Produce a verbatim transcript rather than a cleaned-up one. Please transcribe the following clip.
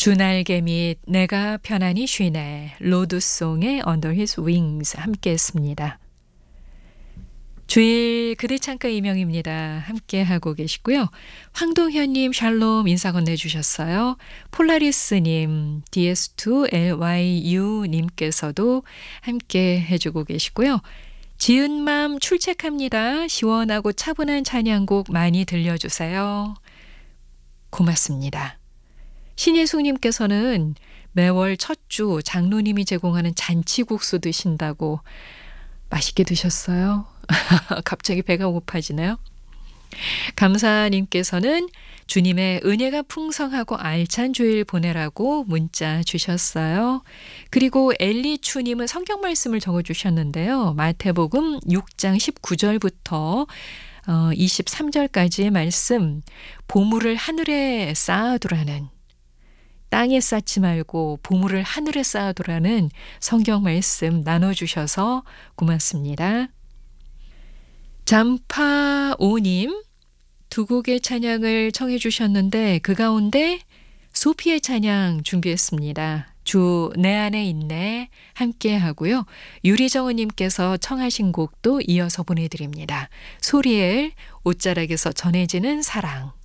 주날개 및 내가 편안히 쉬네 로드송의 Under His Wings 함께 했습니다. 주일 그대 창가 이명입니다. 함께 하고 계시고요. 황동현님 샬롬 인사 건네주셨어요. 폴라리스님 디에스 투 엘와이유님께서도 함께 해주고 계시고요. 지은맘 출첵합니다. 시원하고 차분한 찬양곡 많이 들려주세요. 고맙습니다. 신예숙님께서는 매월 첫 주 장로님이 제공하는 잔치국수 드신다고 맛있게 드셨어요? 갑자기 배가 고파지네요. 감사님께서는 주님의 은혜가 풍성하고 알찬 주일 보내라고 문자 주셨어요. 그리고 엘리추님은 성경 말씀을 적어주셨는데요. 마태복음 육 장 십구 절부터 어, 이십삼 절까지의 말씀, 보물을 하늘에 쌓아두라는, 땅에 쌓지 말고 보물을 하늘에 쌓아두라는 성경 말씀 나눠주셔서 고맙습니다. 잠파오님 두 곡의 찬양을 청해 주셨는데 그 가운데 소피의 찬양 준비했습니다. 주 내 안에 있네 함께 하고요. 유리정은님께서 청하신 곡도 이어서 보내드립니다. 소리엘 옷자락에서 전해지는 사랑.